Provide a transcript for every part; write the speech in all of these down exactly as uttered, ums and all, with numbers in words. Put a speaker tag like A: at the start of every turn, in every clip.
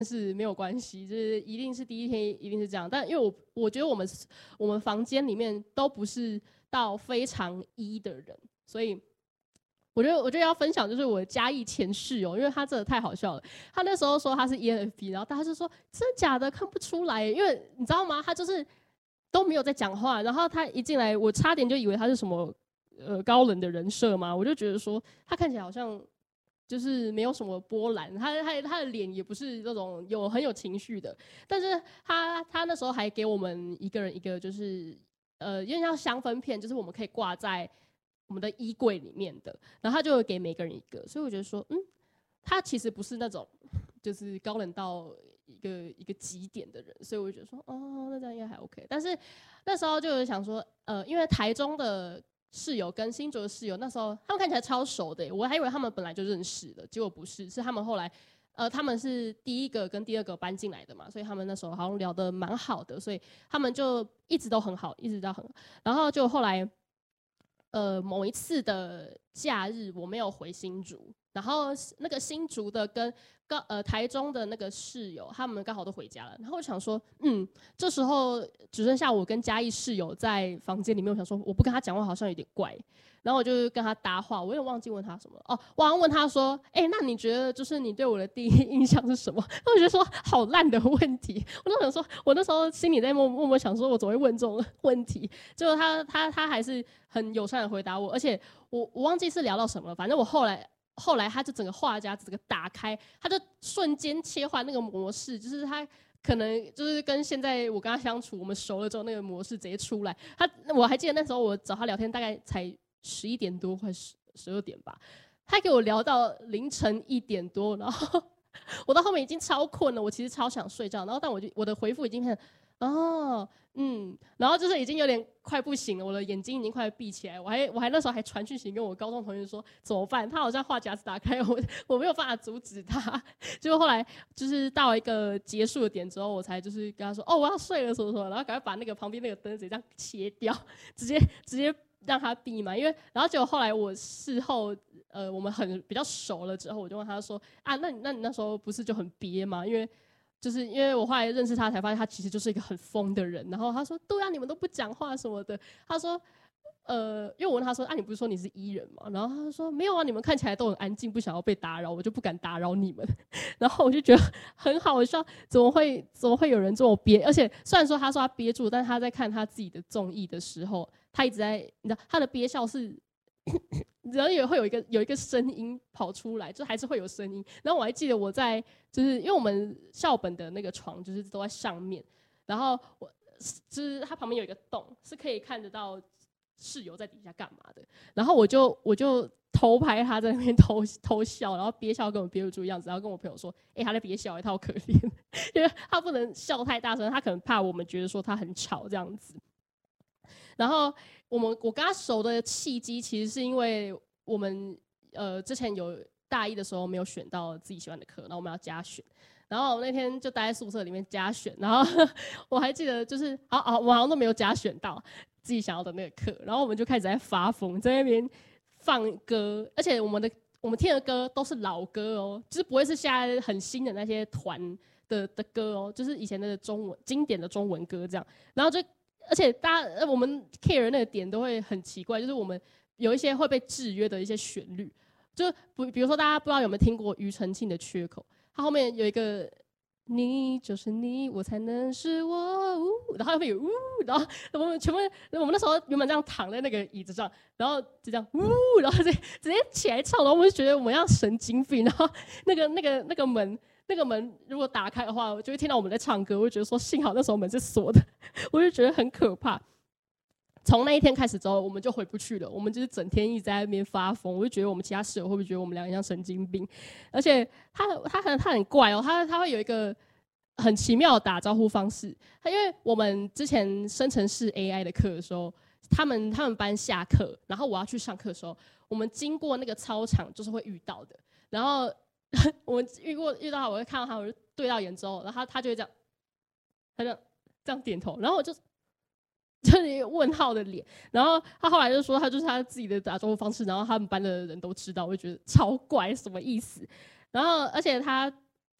A: 是没有关系，就是一定是第一天一定是这样。但因为我我觉得我们我们房间里面都不是到非常一的人，所以我觉得我觉得要分享就是我的嘉义前室友，因为他真的太好笑了。他那时候说他是 E N F P， 然后大家就说真的假的，看不出来，因为你知道吗？他就是都没有在讲话，然后他一进来，我差点就以为他是什么呃高冷的人设嘛，我就觉得说他看起来好像就是没有什么波澜，他他他的脸也不是那种有很有情绪的，但是他他那时候还给我们一个人一个就是呃，因为像香氛片，就是我们可以挂在我们的衣柜里面的，然后他就会给每个人一个，所以我觉得说，嗯，他其实不是那种就是高冷到一个一个极点的人，所以我就觉得说，哦，那这样应该还 OK。但是那时候就有想说，呃，因为台中的室友跟新竹的室友那时候他们看起来超熟的，我还以为他们本来就认识的，结果不是，是他们后来，呃，他们是第一个跟第二个搬进来的嘛，所以他们那时候好像聊得蛮好的，所以他们就一直都很好，一直都很好。然后就后来。呃，某一次的假日我没有回新竹，然后那个新竹的跟高呃台中的那个室友，他们刚好都回家了。然后我想说，嗯，这时候只剩下我跟嘉义室友在房间里面，我想说我不跟他讲话好像有点怪，然后我就跟他搭话，我也忘记问他什么了哦，我好像问他说，哎、欸，那你觉得就是你对我的第一印象是什么？我觉得说好烂的问题，我都想说，我那时候心里在默默默想说，我怎么会问这种问题？结果他他他还是很友善的回答我，而且我我忘记是聊到什么了，反正我后来后来他就整个话匣整个打开，他就瞬间切换那个模式，就是他。可能就是跟现在我跟他相处，我们熟了之后，那个模式直接出来。他我还记得那时候我找他聊天，大概才十一点多，快十十二点吧。他给我聊到凌晨一点多，然后我到后面已经超困了，我其实超想睡觉。然后但我就我的回复已经很哦嗯，然后就是已经有点快不行了，我的眼睛已经快闭起来。我还我还那时候还传讯息跟我高中同学说怎么办？他好像话匣子打开，我我没有办法阻止他。结果后来就是到了一个结束的点之后，我才就是跟他说哦我要睡了什么什么，然后赶快把那个旁边那个灯直接这样切掉，直接直接让他闭嘛。因为然后结果后来我事后呃我们很比较熟了之后，我就问他说啊那你那你那时候不是就很憋吗？因为就是因为我后来认识他才发现他其实就是一个很疯的人，然后他说对啊你们都不讲话什么的，他说呃因为我问他说啊你不是说你是 E 人吗？然后他说没有啊你们看起来都很安静不想要被打扰，我就不敢打扰你们。然后我就觉得很好笑，怎么会怎么会有人这么憋？而且虽然说他说他憋住，但他在看他自己的综艺的时候，他一直在你知道他的憋笑是然后也会有一个有一个声音跑出来，就还是会有声音。然后我还记得我在就是因为我们校本的那个床就是都在上面，然后我就是它旁边有一个洞，是可以看得到室友在底下干嘛的。然后我就我就偷拍他在那边偷偷笑，然后憋笑根本憋不住样子，然后跟我朋友说：“哎、欸，他在憋笑、欸，他好可怜，因为他不能笑太大声，他可能怕我们觉得说他很吵这样子。”然后我们我跟他熟的契机，其实是因为我们呃之前有大一的时候没有选到自己喜欢的课，然后我们要加选，然后我那天就待在宿舍里面加选，然后呵呵我还记得就是好好我好像都没有加选到自己想要的那个课，然后我们就开始在发疯，在那边放歌，而且我们的我们听的歌都是老歌哦，就是不会是现在很新的那些团的的歌哦，就是以前的中文经典的中文歌这样，然后就。而且大家我们 care 那个点都会很奇怪，就是我们有一些会被制约的一些旋律，就比如说大家不知道有没有听过庾澄庆的《缺口》，它后面有一个你就是你，我才能是我，呜，然后后面有呜，然后我们全部我们那时候原本这样躺在那个椅子上，然后就这样呜，然后直接直接起来唱，然后我们就觉得我们要神经病，然后那个那个那个门。那个门如果打开的话，我就会听到我们在唱歌，我就觉得说幸好那时候门是锁的，我就觉得很可怕。从那一天开始之后，我们就回不去了，我们就是整天一直在那边发疯，我就觉得我们其他室友会不会觉得我们两个像神经病？而且他他很他很怪哦，他他会有一个很奇妙的打招呼方式。他因为我们之前生成式 A I 的课的时候，他们他们班下课，然后我要去上课的时候，我们经过那个操场就是会遇到的，然后。我们遇过遇到他，我会看到他，我就对到眼之后，然后他他就会这样，他就这样点头，然后我就就是一个问号的脸，然后他后来就说他就是他自己的打招呼方式，然后他们班的人都知道，我就觉得超怪，什么意思？然后而且他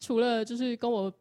A: 除了就是跟我